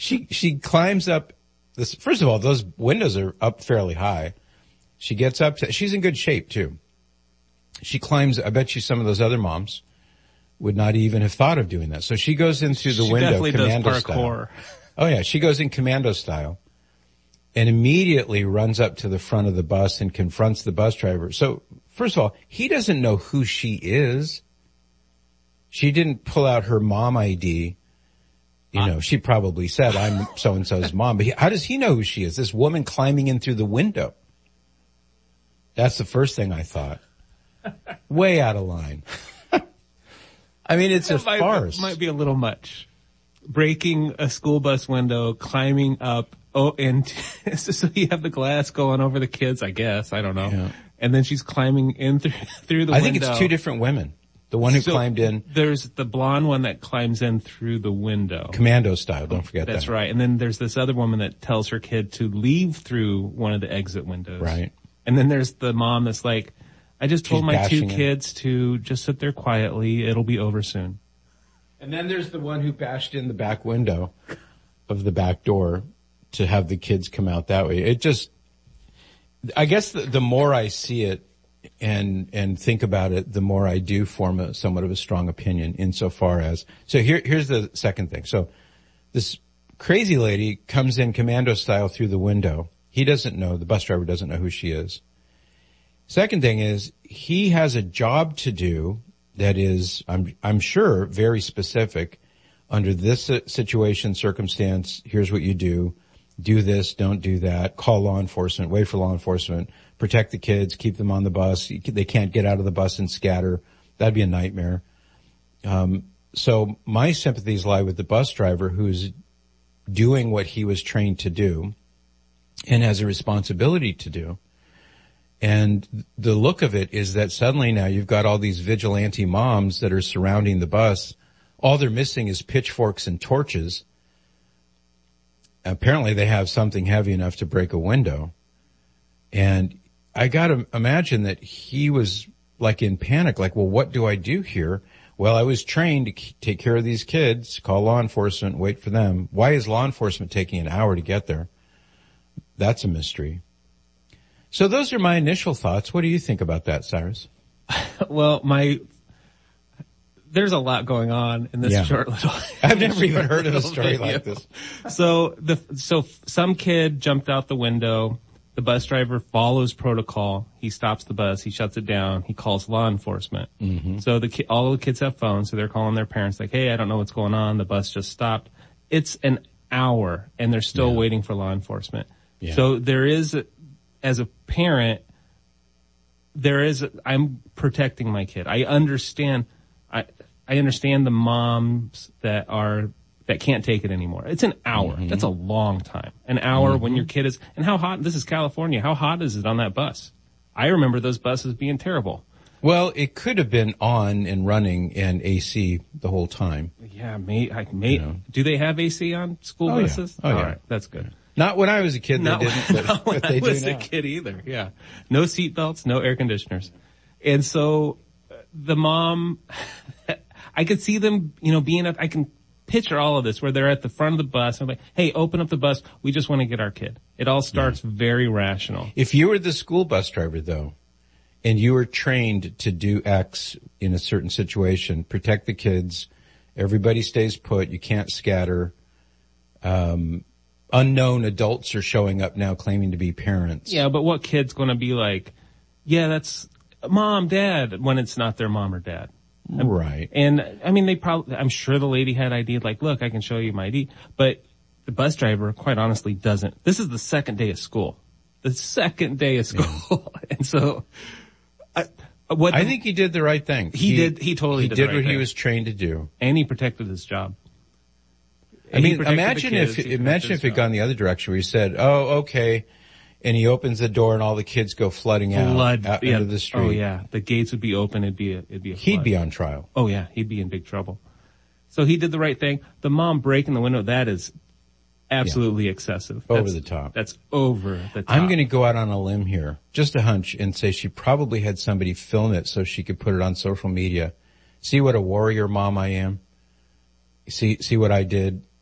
She climbs up this. First of all, those windows are up fairly high. She gets up she's in good shape too. She climbs, I bet you some of those other moms would not even have thought of doing that. So she goes in through the window, commando style. Oh yeah, she goes in commando style and immediately runs up to the front of the bus and confronts the bus driver. So first of all, he doesn't know who she is. She didn't pull out her mom ID. You know, she probably said, I'm so-and-so's mom. But how does he know who she is? This woman climbing in through the window. That's the first thing I thought. Way out of line. I mean, it's a farce. Might be a little much. Breaking a school bus window, climbing up, and so you have the glass going over the kids, I guess. I don't know. Yeah. And then she's climbing in through the window. I think it's two different women. The one who climbed in. There's the blonde one that climbs in through the window. Commando style, don't forget that. That's right. And then there's this other woman that tells her kid to leave through one of the exit windows. Right. And then there's the mom that's like, I just told my two kids to just sit there quietly. It'll be over soon. And then there's the one who bashed in the back window of the back door to have the kids come out that way. It just, I guess the more I see it and think about it, the more I do form somewhat of a strong opinion insofar as, so here's the second thing. So this crazy lady comes in commando style through the window. He doesn't know, the bus driver doesn't know who she is. Second thing is, he has a job to do that is, I'm sure, very specific. Under this situation, circumstance, here's what you do. Do this, don't do that. Call law enforcement, wait for law enforcement, protect the kids, keep them on the bus. They can't get out of the bus and scatter. That'd be a nightmare. So my sympathies lie with the bus driver who's doing what he was trained to do and has a responsibility to do. And the look of it is that suddenly now you've got all these vigilante moms that are surrounding the bus. All they're missing is pitchforks and torches. Apparently they have something heavy enough to break a window. And I gotta imagine that he was like in panic, like, well, what do I do here? Well, I was trained to take care of these kids, call law enforcement, wait for them. Why is law enforcement taking an hour to get there? That's a mystery. So those are my initial thoughts. What do you think about that, Cyrus? Well, there's a lot going on in this short little. I've never even heard of a story like this. So some kid jumped out the window. The bus driver follows protocol. He stops the bus. He shuts it down. He calls law enforcement. Mm-hmm. So all the kids have phones, so they're calling their parents like, hey, I don't know what's going on. The bus just stopped. It's an hour, and they're still waiting for law enforcement. Yeah. So there is, as a parent, I'm protecting my kid. I understand the moms that can't take it anymore. It's an hour. Mm-hmm. That's a long time. An hour when your kid is, and how hot, this is California, how hot is it on that bus? I remember those buses being terrible. Well, it could have been on and running and AC the whole time. Yeah, do they have AC on school buses? Yeah. Oh, all yeah. right, that's good. Not when I was a kid, they didn't, but when I was a kid either, yeah. No seat belts, no air conditioners. And so, the mom, I could see them, I can picture all of this where they're at the front of the bus and like, hey, open up the bus. We just want to get our kid. It all starts very rational. If you were the school bus driver though, and you were trained to do X in a certain situation, protect the kids, everybody stays put, you can't scatter, unknown adults are showing up now claiming to be parents. Yeah, but what kid's going to be like, yeah, that's mom, dad, when it's not their mom or dad? Right. And I mean, I'm sure the lady had ID, like, look, I can show you my ID. But the bus driver, quite honestly, doesn't. This is the second day of school. And so, I think he did the right thing. He totally did the right what thing. He was trained to do. And he protected his job. I mean, imagine if it had gone the other direction where he said, oh, okay. And he opens the door and all the kids go flooding out into the street. Oh yeah. The gates would be open. It'd be a flood. He'd be on trial. Oh yeah. He'd be in big trouble. So he did the right thing. The mom breaking the window, that is absolutely excessive. Over the top. That's over the top. I'm going to go out on a limb here, just a hunch, and say she probably had somebody film it so she could put it on social media. See what a warrior mom I am? See what I did?